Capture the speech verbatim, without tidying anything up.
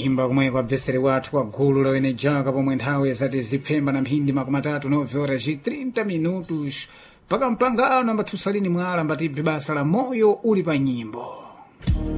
kuimba kumwe kwa mveseri wathu kwa gulu la wenejaka pomwe nthawi zati zipfemba na mphindi makumi atatu nove horas e trinta minutos paka mpangano ambatusalini mwala mbati basa la moyo uli pa nyimbo.